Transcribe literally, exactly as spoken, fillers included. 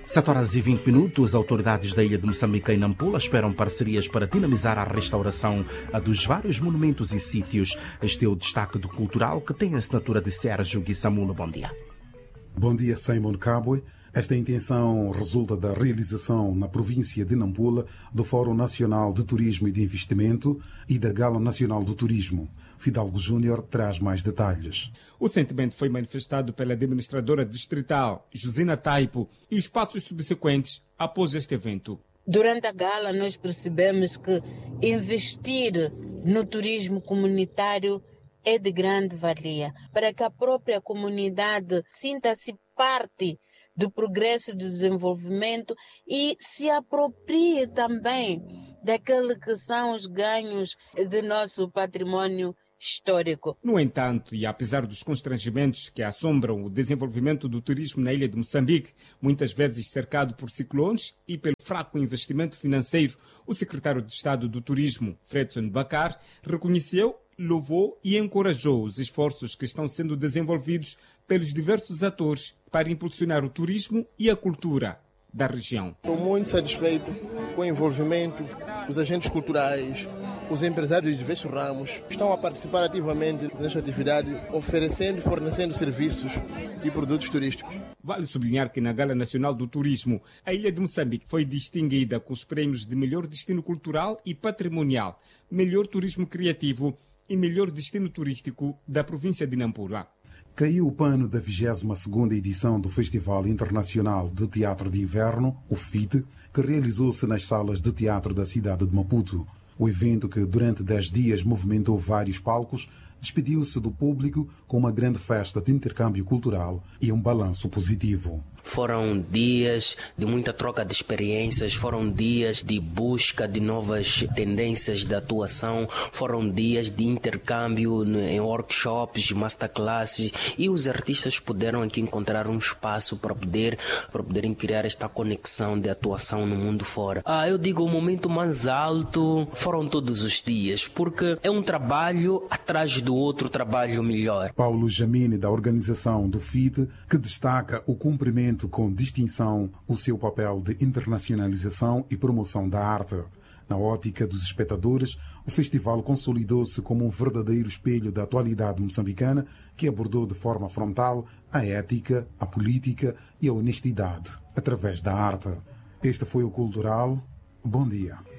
sete horas e vinte minutos, as autoridades da ilha de Moçambique e Nampula esperam parcerias para dinamizar a restauração dos vários monumentos e sítios. Este é o destaque do cultural que tem a assinatura de Sérgio Guissamula. Bom dia. Bom dia, Simon Kabwe. Esta intenção resulta da realização na província de Nampula do Fórum Nacional de Turismo e de Investimento e da Gala Nacional do Turismo. Fidalgo Júnior traz mais detalhes. O sentimento foi manifestado pela administradora distrital, Josina Taipo, e os passos subsequentes após este evento. Durante a gala, nós percebemos que investir no turismo comunitário é de grande valia, para que a própria comunidade sinta-se parte do progresso e do desenvolvimento e se aproprie também daquele que são os ganhos do nosso património histórico. No entanto, e apesar dos constrangimentos que assombram o desenvolvimento do turismo na ilha de Moçambique, muitas vezes cercado por ciclones e pelo fraco investimento financeiro, o secretário de Estado do Turismo, Fredson Bakar, reconheceu, louvou e encorajou os esforços que estão sendo desenvolvidos pelos diversos atores para impulsionar o turismo e a cultura da região. Estou muito satisfeito com o envolvimento dos agentes culturais, os empresários de diversos ramos estão a participar ativamente nesta atividade, oferecendo e fornecendo serviços e produtos turísticos. Vale sublinhar que na Gala Nacional do Turismo, a ilha de Moçambique foi distinguida com os prémios de melhor destino cultural e patrimonial, melhor turismo criativo e melhor destino turístico da província de Nampula. Caiu o pano da vigésima segunda edição do Festival Internacional de Teatro de Inverno, o F I T, que realizou-se nas salas de teatro da cidade de Maputo. O evento, que durante dez dias movimentou vários palcos, despediu-se do público com uma grande festa de intercâmbio cultural e um balanço positivo. Foram dias de muita troca de experiências, foram dias de busca de novas tendências de atuação, foram dias de intercâmbio em workshops, masterclasses, e os artistas puderam aqui encontrar um espaço para poder, para poderem criar esta conexão de atuação no mundo fora. Ah, eu digo, o momento mais alto foram todos os dias, porque é um trabalho atrás do outro trabalho melhor. Paulo Jamini, da organização do F I T, que destaca o cumprimento com distinção o seu papel de internacionalização e promoção da arte. Na ótica dos espectadores, o festival consolidou-se como um verdadeiro espelho da atualidade moçambicana, que abordou de forma frontal a ética, a política e a honestidade através da arte. Este foi o Cultural. Bom dia.